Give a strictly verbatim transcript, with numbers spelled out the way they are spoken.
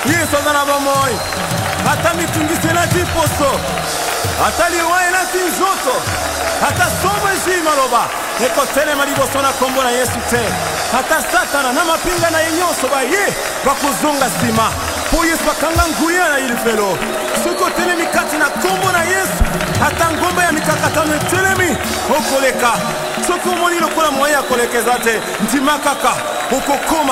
Yesu azana bomoi. Hata mitungise na tiposo. Hata liwae na tinzoto. Hata somo isi maloba. Eko tele maliboso na kombo na Yesu te. Hata satana na mapinga na yenyoso ba ye. Bakuzonga sima. Po Yesu bakanga nguya na ilifelo. Suko tele mikati na kombo na Yesu. Hata ngomba ya mikakatano telemi. Okoleka. Suko moni lokola mwaya kolekeza te. Ntimakaka. Ukokoma.